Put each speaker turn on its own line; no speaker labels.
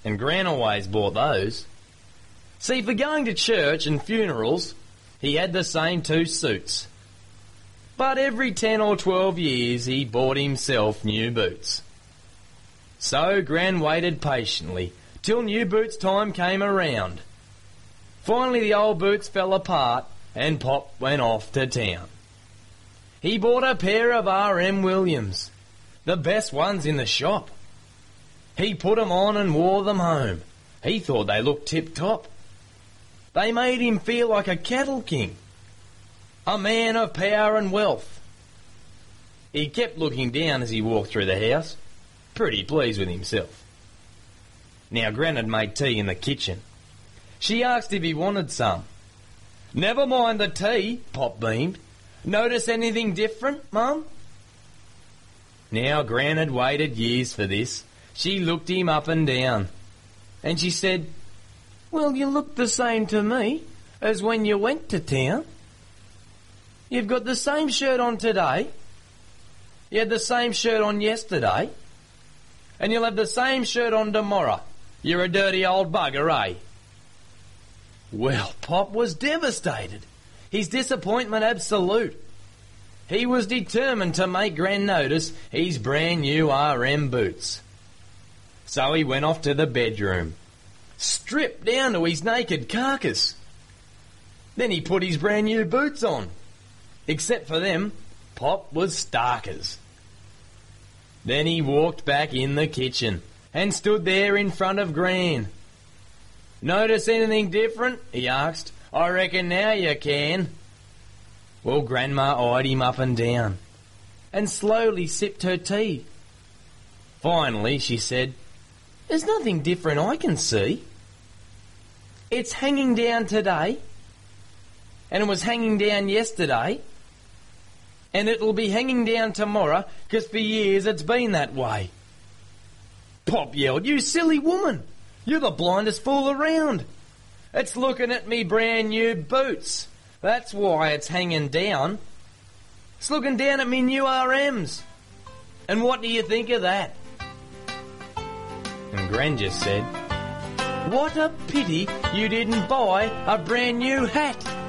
and Gran always bought those. See, for going to church and funerals, he had the same 2 suits. But every 10 or 12 years he bought himself new boots. So Gran waited patiently till new boots time came around. Finally the old boots fell apart and Pop went off to town. He bought a pair of R.M. Williams, the best ones in the shop. He put 'em on and wore them home. He thought they looked tip-top. They made him feel like a cattle king, a man of power and wealth. He kept looking down as he walked through the house, pretty pleased with himself. Now Gran had made tea in the kitchen. She asked if he wanted some. "Never mind the tea," Pop beamed. "Notice anything different, Mum?" Now Gran had waited years for this. She looked him up and down, and she said, "Well, you look the same to me as when you went to town. You've got the same shirt on today, you had the same shirt on yesterday, and you'll have the same shirt on tomorrow. You're a dirty old bugger, eh?" Well, Pop was devastated. His disappointment absolute. He was determined to make Gran notice his brand new R.M. boots. So he went off to the bedroom, stripped down to his naked carcass. Then he put his brand new boots on. Except for them, Pop was starkers. Then he walked back in the kitchen and stood there in front of Gran. "Notice anything different?" he asked. "I reckon now you can." Well, Grandma eyed him up and down and slowly sipped her tea. Finally, she said, "There's nothing different I can see. It's hanging down today, and it was hanging down yesterday, and it'll be hanging down tomorrow, 'cause for years it's been that way." Pop yelled, "You silly woman! You're the blindest fool around. It's looking at me brand new boots. That's why it's hanging down. It's looking down at me new RMs. And what do you think of that?" And Gran just said, "What a pity you didn't buy a brand new hat."